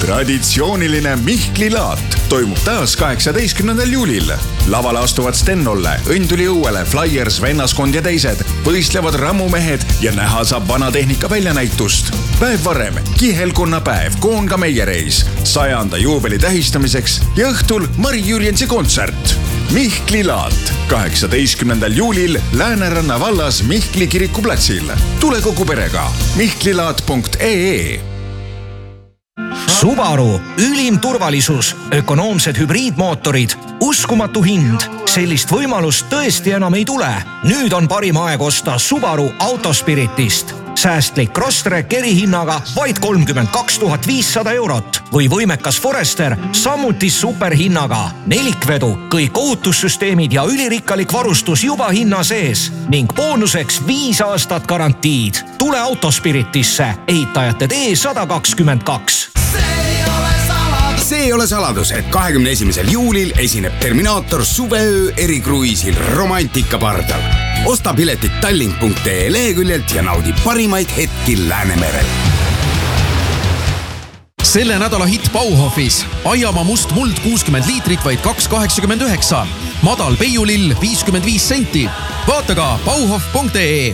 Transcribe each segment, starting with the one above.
Traditsiooniline Mihklilaat toimub taas 18. juulil. Lavale astuvad Stennolle, Õnduli õuele, Flyers, Vennaskond ja teised. Võistlevad rammumehed ja näha saab vanatehnika väljanäitust. Päev varem kihelkonnapäev, Koonga meiereis, 100. juubeli tähistamiseks ja õhtul Mari Jürjensi kontsert. Mihklilaat 18. juulil Lääneranna vallas Mihkli kirikuplatsil. Tule kogu perega. Mihklilaat.ee. Subaru, ülim turvalisus, ökonoomsed hübriidmootorid, uskumatu hind. Sellist võimalust tõesti enam ei tule. Nüüd on parim aeg osta Subaru Autospiritist. Säästlik Crosstrek erihinnaga vaid 32 500 eurot või võimekas Forester samuti superhinnaga. Nelikvedu, kõik ohutussüsteemid ja ülirikkalik varustus juba hinna sees ning boonuseks 5 aastat garantiid. Tule Autospiritisse, ehitajate tee 122. See ei ole saladus, et 21. juulil esineb Terminaator suveöö erikruiisil Romantika pardal. Osta piletid tallink.ee leheküljelt ja naudi parimaid hetki Läänemerel. Selle nädala hitt Bauhofis. Aiamaa must muld 60 liitrit vaid 2,89. Madal peiulill 55 senti. Vaata ka bauhof.ee.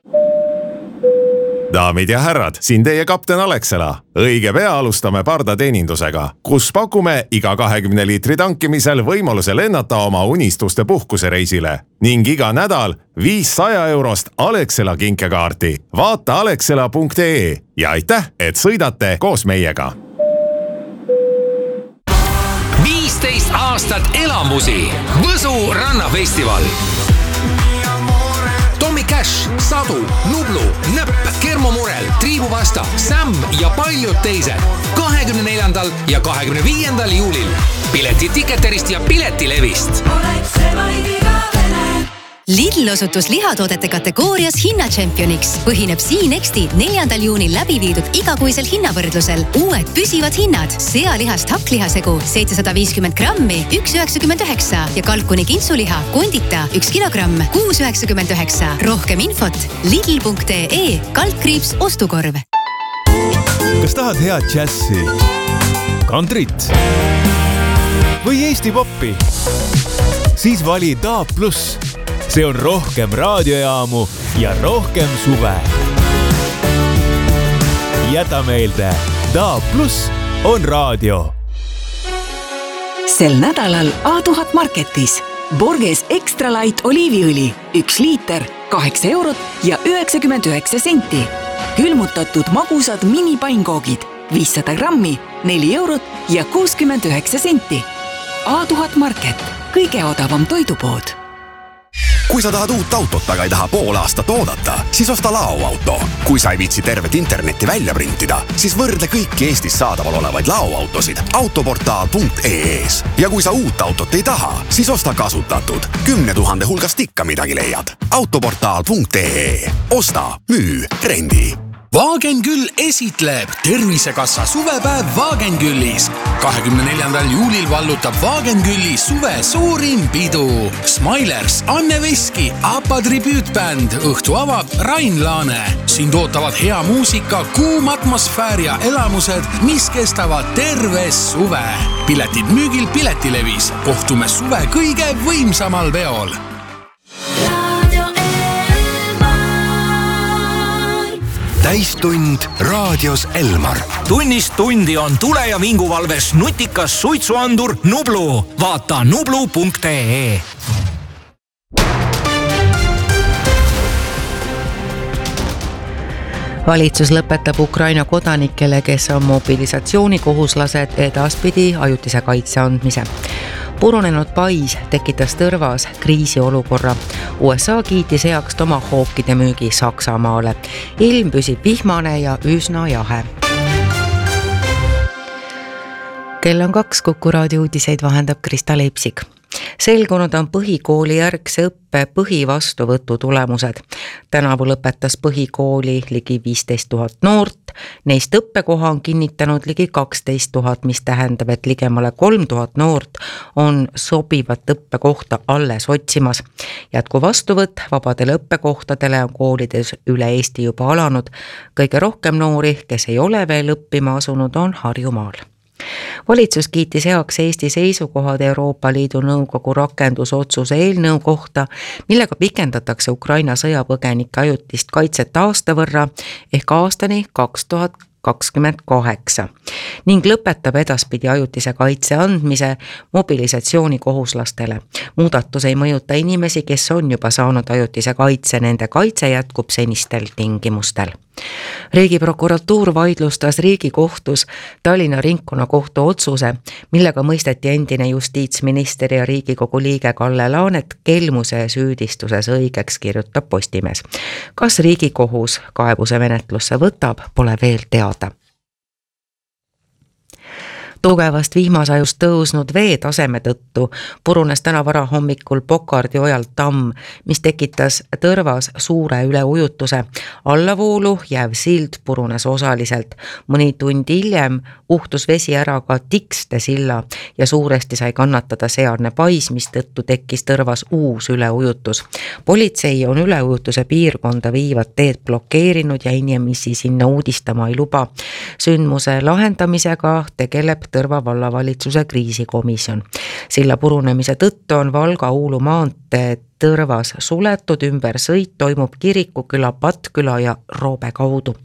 Daamid ja härrad, siin teie kapten Alexela. Õige pea alustame pardateenindusega, kus pakume iga 20 liitri tankimisel võimaluse lennata oma unistuste puhkusereisile ning iga nädal 500 eurost Alexela kinkekaarti. Vaata alexela.ee ja aitäh, et sõidate koos meiega. 15 aastat elamusi. Võsu rannafestival. Tommy Cash, Sadu, Nublu, Nõpp, Kermo Murel, Triibu Vasta, Sam ja paljud teised. 24. ja 25. juulil. Piletid Ticketerist ja Piletilevist. Lidl osutus lihatoodete kategoorias hinnatšempioniks. Põhineb Siinexti 4. juunil läbi viidud igakuisel hinnavõrdlusel. Uued püsivad hinnad. Sealihast hakklihasegu 750 grammi 1,99 ja kalkuni kintsuliha kondita 1 kilogramm 6,99. Rohkem infot lidl.ee /ostukorv. Kas tahad head džässi, kantrit või Eesti poppi? Siis vali DAB+. See on rohkem raadiojaamu ja rohkem suve. Jäta meelde, DAB+ on raadio. Sel nädalal A1000 Marketis Borges Extra Light oliiviõli 1 liiter 8 eurot ja 99 senti. Külmutatud magusad minipainkoogid 500 grammi 4 eurot ja 69 senti. A1000 Market, kõige odavam toidupood. Kui sa tahad uut autot, aga ei taha pool aastat oodata, siis osta laoauto. Kui sa ei viitsi tervet internetti välja printida, siis võrdle kõiki Eestis saadaval olevaid laoautosid autoportaal.ee-s. Ja kui sa uut autot ei taha, siis osta kasutatud. 10 000 hulgast ikka midagi leiad. autoportaal.ee. Osta, müü, rendi. Wagenküll esitleb Tervisekassa suvepäev Wagenküllis. 24. juulil vallutab Wagenkülli suve suurim pidu. Smilers, Anne Veski, APA tribüütbänd, õhtu avab Rain Laane. Siin tootavad hea muusika, kuum atmosfäär ja elamused, mis kestavad terve suve. Piletid müügil Piletilevis. Kohtume suve kõige võimsamal veol. Täistund raadios Elmar. Tunnist tundi on tule- ja vinguvalves nutikas suitsuandur Nublu. Vaata nublu.ee. Valitsus lõpetab Ukraina kodanikele, kes on mobilisatsioonikohuslased, edaspidi ajutise kaitse andmise. Purunenud pais tekitas Tõrvas kriisiolukorra. USA kiitis heaks tomahawkide müügi Saksamaale. Ilm püsib vihmane ja üsna jahe. Kell on 2, Kuku raadio uudiseid vahendab Krista Leipsik. Selgunud on põhikooli järgse õppe põhivastuvõtu tulemused. Tänavu lõpetas põhikooli ligi 15 000 noort, neist õppekoha on kinnitanud ligi 12 000, mis tähendab, et ligemale 3 000 noort on sobivat õppekohta alles otsimas. Jätku vastuvõtt vabadele õppekohtadele on koolides üle Eesti juba alanud. Kõige rohkem noori, kes ei ole veel õppima asunud, on Harjumaal. Valitsus kiitis heaks Eesti seisukohad Euroopa Liidu Nõukogu rakendusotsuse eelnõu kohta, millega pikendatakse Ukraina sõjapõgenike ajutist kaitset aasta võrra ehk aastani 2028 ning lõpetab edaspidi ajutise kaitse andmise mobilisatsioonikohuslastele. Muudatus ei mõjuta inimesi, kes on juba saanud ajutise kaitse, nende kaitse jätkub senistel tingimustel. Riigiprokuratuur vaidlustas Riigikohtus Tallinna ringkonnakohtu otsuse, millega mõisteti endine justiitsminister ja Riigikogu liige Kalle Laanet kelmuse süüdistuses õigeks, kirjutab Postimees. Kas Riigikohus kaebuse menetlusse võtab, pole veel teada. Tugevast vihmasajust tõusnud vee taseme tõttu purunes täna varahommikul Pokardi ojalt tamm, mis tekitas Tõrvas suure üleujutuse. Allavoolu jääv sild purunes osaliselt. Mõni tund hiljem uhtus vesi ära ka Tikste silla ja suuresti sai kannatada sealne pais, mis tõttu tekkis Tõrvas uus üleujutus. Politsei on üleujutuse piirkonda viivad teed blokeerinud ja inimesi sinna uudistama ei luba. Sündmuse lahendamisega tegeleb Tõrva vallavalitsuse kriisikomisjon. Silla purunemise tõttu on Valga-Uulu maantee Tõrvas suletud, ümber sõit toimub Kirikuküla, Patküla ja Roobe kaudu.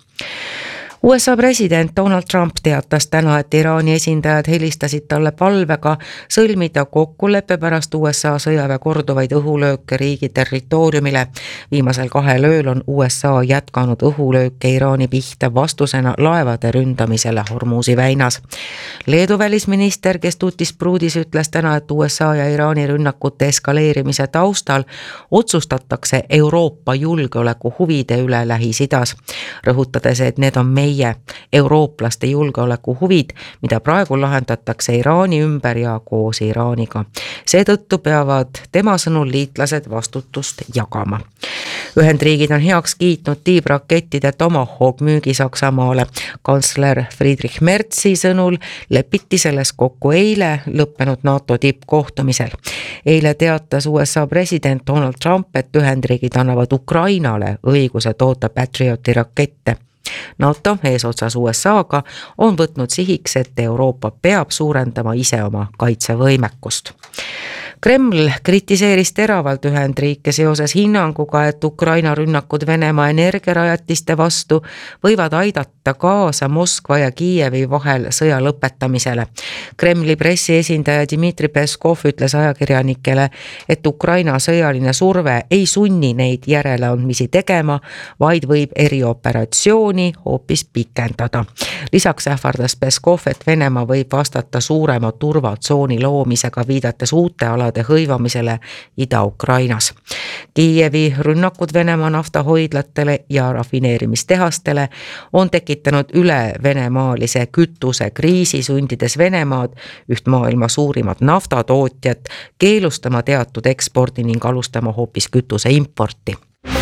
USA president Donald Trump teatas täna, et Iraani esindajad helistasid talle palvega sõlmida kokkuleppe pärast USA sõjaväe korduvaid õhulööke riigi territooriumile. Viimasel 2 ööl on USA jätkanud õhulööke Iraani pihta vastusena laevade ründamisele Hormuzi väinas. Leedu välisminister, kes tuutis pruudis, ütles täna, et USA ja Iraani rünnakute eskaleerimise taustal otsustatakse Euroopa julgeoleku huvide üle Lähis-Idas, rõhutades, et need on meie eurooplaste julgeoleku huvid, mida praegu lahendatakse Iraani ümber ja koos Iraaniga. Seetõttu peavad tema sõnul liitlased vastutust jagama. Ühendriigid on heaks kiitnud tiibrakettide Tomahawk müügi Saksamaale. Kantsler Friedrich Merzi sõnul lepiti selles kokku eile lõppenud NATO tippkohtumisel. Eile teatas USA president Donald Trump, et Ühendriigid annavad Ukrainale õiguse toota Patrioti rakette. NATO eesotsas USA-ga on võtnud sihiks, et Euroopa peab suurendama ise oma kaitsevõimekust. Kreml kritiseeris teravalt Ühendriike seoses hinnanguga, et Ukraina rünnakud Venemaa energiarajatiste vastu võivad aidata kaasa Moskva ja Kiievi vahel sõja lõpetamisele. Kremli pressiesindaja Dmitri Peskov ütles ajakirjanikele, et Ukraina sõjaline surve ei sunni neid järeleandmisi tegema, vaid võib erioperatsiooni hoopis pikendada. Lisaks ähvardas Peskov, et Venemaa võib vastata suurema turvatsooni loomisega, viidates uute alade hõivamisele Ida-Ukrainas. Kiievi rünnakud Venemaa naftahoidlatele ja rafineerimistehastele on tekitanud üle venemaalise kütuse kriisi, sundides Venemaad, üht maailma suurimat naftatootjat, keelustama teatud ekspordi ning alustama hoopis kütuse importi.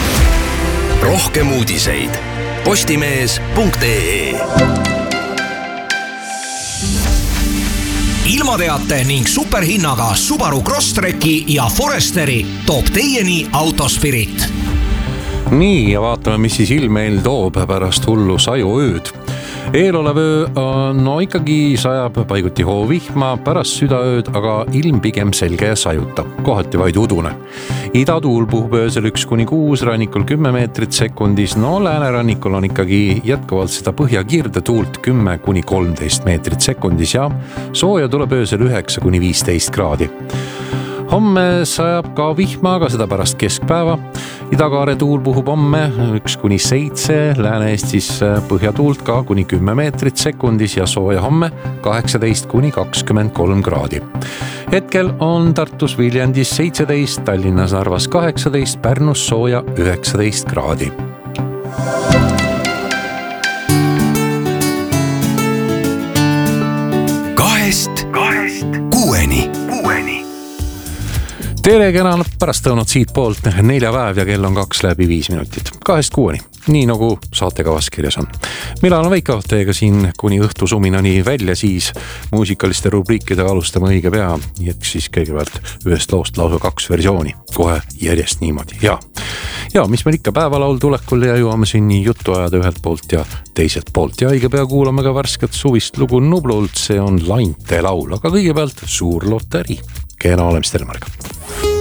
Rohkem uudiseid postimees.ee. Ilmateate ning superhinnaga Subaru Crosstreki ja Foresteri toob teieni Autospirit. Nii, ja vaatame, mis siis ilm meil toob pärast hullu sajuööd. Eelolev öö no ikkagi sajab paiguti hoovihma, pärast südaööd aga ilm pigem selge ja sajuta, kohati vaid udune. Idatuul puhub öösel 1-6, rannikul 10 meetrit sekundis, no läänerannikul on ikkagi jätkuvalt seda põhjakirde tuult 10-13 meetrit sekundis ja sooja tuleb öösel 9-15 kraadi. Homme sajab ka vihma, aga seda pärast keskpäeva. Idakaare tuul puhub homme 1-7, Lääne-Eestis põhjatuult ka kuni 10 meetrit sekundis ja sooja homme 18-23 kraadi. Hetkel on Tartus Viljandis 17, Tallinnas Narvas 18, Pärnus sooja 19 kraadi. tere, kena pärastlõunat siit poolt, neljapäev ja kell on 2:05, 2-6, nii nagu saatekavas kirjas on. Mina olen Veiko, teiega siin kuni õhtu suminani välja, siis muusikaliste rubriikidega alustame õige pea, et siis kõigepealt ühest loost lausa 2 versiooni, kohe järjest niimoodi. Ja mis meil ikka päevalaul tulekul ja jõuame siin juttu ajada ühelt poolt ja teiselt poolt ja õige pea kuulame ka värsket suvist lugu Nublult, see on Lainte laul, aga kõigepealt suur loterii. Kena olemist, Elmariga.